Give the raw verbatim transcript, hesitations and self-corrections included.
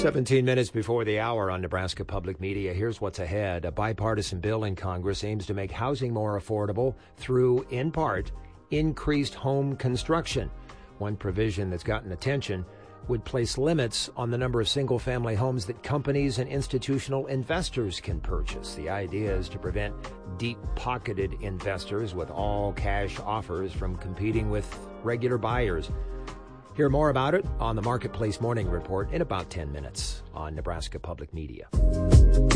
seventeen minutes before the hour on Nebraska Public Media. Here's what's ahead. A bipartisan bill in Congress aims to make housing more affordable through, in part, increased home construction. One provision that's gotten attention would place limits on the number of single-family homes that companies and institutional investors can purchase. The idea is to prevent deep-pocketed investors with all-cash offers from competing with regular buyers. Hear more about it on the Marketplace Morning Report in about ten minutes on Nebraska Public Media.